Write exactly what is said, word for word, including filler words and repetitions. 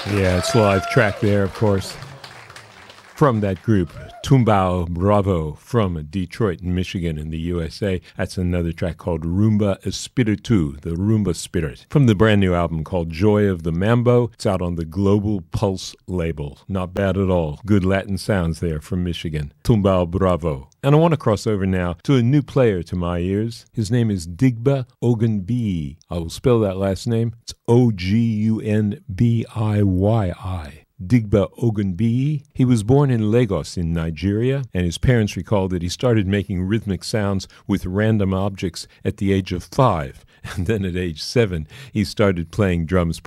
Yeah, it's a live track there, of course, from that group, Tumbao Bravo, from Detroit, Michigan, in the U S A. That's another track called Rumba Espiritu, the Rumba Spirit, from the brand new album called Joy of the Mambo. It's out on the Global Pulse label. Not bad at all. Good Latin sounds there from Michigan. Tumbao Bravo. And I want to cross over now to a new player to my ears. His name is Digba Ogunbiyi. I will spell that last name. It's O G U N B I Y I. Digba Ogunbiyi. He was born in Lagos in Nigeria, and his parents recall that he started making rhythmic sounds with random objects at the age of five. And then at age seven, he started playing drums